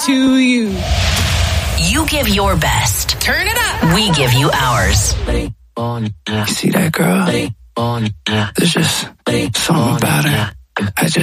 to you. You give your best. Turn it up. We give you ours. You see that girl? There's just something about her.